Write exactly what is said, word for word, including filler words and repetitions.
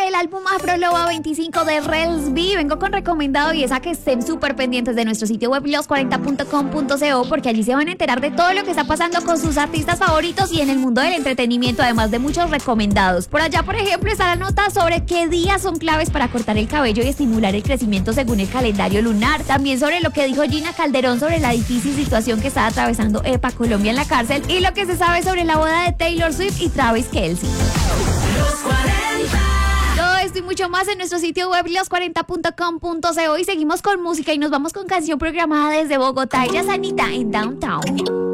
del álbum Afro Loba veinticinco de Rels B. Vengo con recomendado y es a que estén súper pendientes de nuestro sitio web los cuarenta punto com punto co, porque allí se van a enterar de todo lo que está pasando con sus artistas favoritos y en el mundo del entretenimiento, además de muchos recomendados. Por allá, por ejemplo, está la nota sobre qué días son claves para cortar el cabello y estimular el crecimiento según el calendario lunar. También sobre lo que dijo Gina Calderón sobre la difícil situación que está atravesando EPA Colombia en la cárcel y lo que se sabe sobre la boda de Taylor Swift y Travis Kelce. Los cuarenta. Todo esto y mucho más en nuestro sitio web los cuarenta punto com punto co y seguimos con música y nos vamos con canción programada desde Bogotá. Ella es Anita en Downtown.